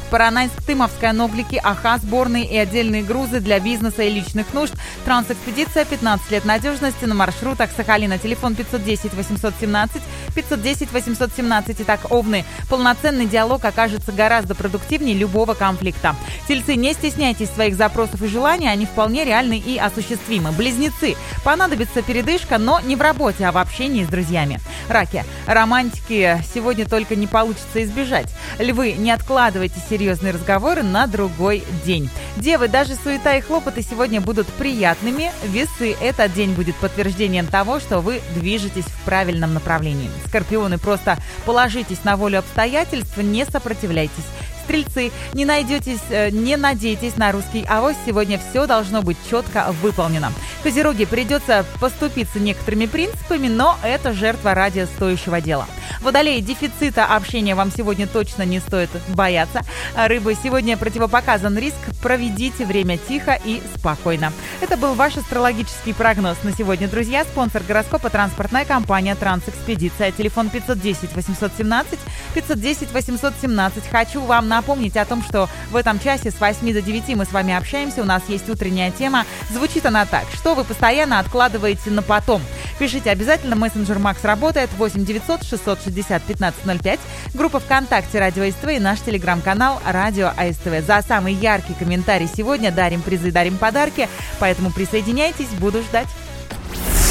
Поронайск, Тымовская, Ноглики, Аха, сборные и отдельные грузы для бизнеса и личных нужд. Трансэкспедиция, 15 лет надежности на маршрутах Сахалина. Телефон 510 817 510 817. Итак, Овны, полноценный диалог окажется гораздо продуктивнее любого конфликта. Тельцы, не стесняйтесь своих запросов и желаний, они вполне реальны и осуществимы. Близнецы, понадобится передышка, но не в работе, а в общении с друзьями. Раки, романтики сегодня только не получится избежать. Львы, не откладывайте серьезные разговоры на другой день. Девы, даже суета и хлопоты сегодня будут приятными. Весы, этот день будет подтверждением того, что вы движетесь в правильном направлении. Скорпионы, просто положитесь на волю обстоятельств, не сопротивляйтесь. Стрельцы, не надейтесь на русский авось, сегодня все должно быть четко выполнено. Козероги, придется поступиться некоторыми принципами, но это жертва ради стоящего дела. Водолеи, дефицита общения вам сегодня точно не стоит бояться. Рыбы, сегодня противопоказан риск, проведите время тихо и спокойно. Это был ваш астрологический прогноз на сегодня, друзья. Спонсор гороскопа — транспортная компания «Трансэкспедиция». Телефон 510 817 510 817. Хочу вам напомнить о том, что в этом часе с 8 до 9 мы с вами общаемся. У нас есть утренняя тема. Звучит она так: что вы постоянно откладываете на потом? Пишите обязательно. Мессенджер Макс работает. 8 900 660 1505. Группа ВКонтакте «Радио СТВ» и наш телеграм-канал «Радио АСТВ». За самый яркий комментарий сегодня дарим призы, дарим подарки. Поэтому присоединяйтесь, буду ждать.